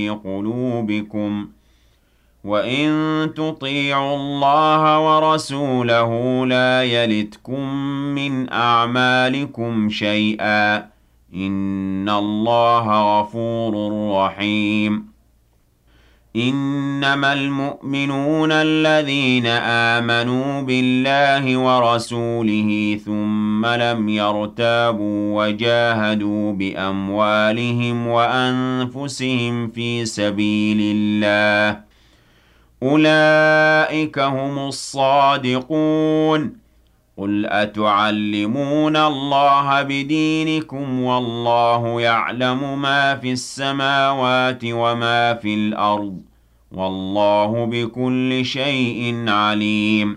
قلوبكم وإن تطيعوا الله ورسوله لا يلتكم من أعمالكم شيئا إن الله غفور رحيم إنما المؤمنون الذين آمنوا بالله ورسوله ثم لم يرتابوا وجاهدوا بأموالهم وأنفسهم في سبيل الله أولئك هم الصادقون قل أتعلمون الله بدينكم والله يعلم ما في السماوات وما في الأرض والله بكل شيء عليم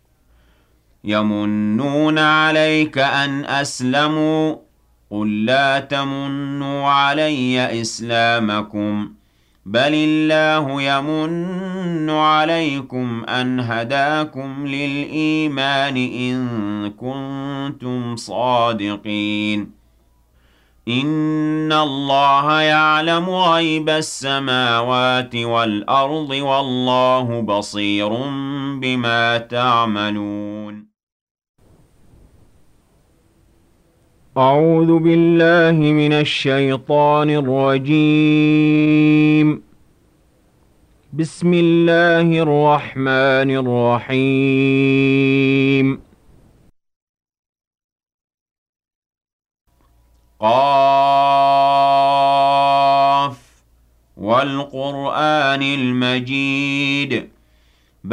يمنون عليك أن أسلموا قل لا تمنوا علي إسلامكم بل الله يمن عليكم أن هداكم للإيمان إن كنتم صادقين إن الله يعلم غيب السماوات والأرض والله بصير بما تعملون أعوذ بالله من الشيطان الرجيم بسم الله الرحمن الرحيم قاف والقرآن المجيد